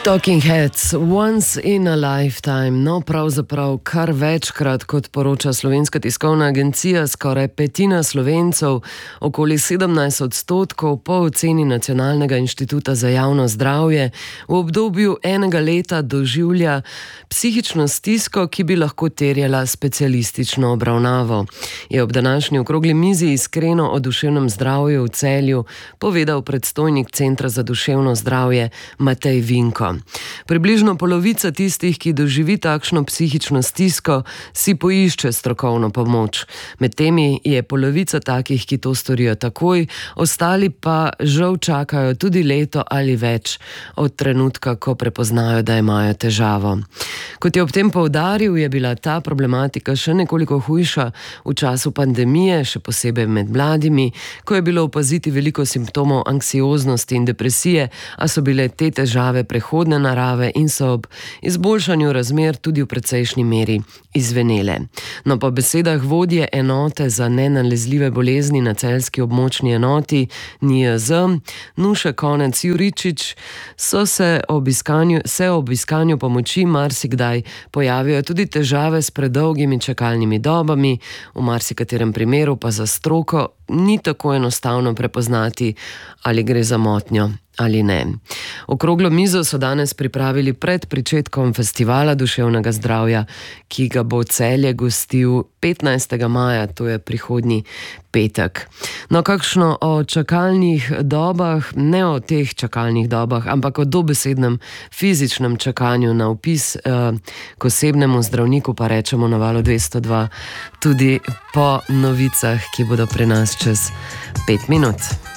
Talking Heads, once in a lifetime, no pravzaprav kar večkrat, kot poroča Slovenska tiskovna agencija, skoraj petina Slovencev, okoli 17% po oceni Nacionalnega inštituta za javno zdravje, v obdobju enega leta doživlja psihično stisko, ki bi lahko terjala specialistično obravnavo. Je ob današnji okrogli mizi iskreno o duševnem zdravju v Celju povedal predstojnik Centra za duševno zdravje Matej Vinko. Približno polovica tistih, ki doživi takšno psihično stisko, si poišče strokovno pomoč. Med temi je polovica takih, ki to storijo takoj, ostali pa žal čakajo tudi leto ali več od trenutka, ko prepoznajo, da imajo težavo. Kot je ob tem poudaril, je bila ta problematika še nekoliko hujša v času pandemije, še posebej med mladimi, ko je bilo opaziti veliko simptomov anksioznosti in depresije, a so bile te težave prehodne narave in so ob izboljšanju razmer tudi v precejšnji meri izvenele. No, po besedah vodje enote za nenalezljive bolezni na celjski območni enoti NIJZ, Nuše Konec Juričič, se ob iskanju pomoči marsikdaj pojavijo tudi težave s predolgimi čakalnimi dobami, v marsikaterem primeru pa za stroko ni tako enostavno prepoznati, ali gre za motnjo ali ne. Okroglo mizo so danes pripravili pred pričetkom festivala duševnega zdravja, ki ga bo Celje gostil 15. maja, to je prihodnji petek. No, kakšno o čakalnih dobah, ne o teh čakalnih dobah, ampak o dobesednem fizičnem čakanju na vpis k osebnemu zdravniku pa rečemo na Valu 202 tudi po novicah, ki bodo pri nas čez 5 minut.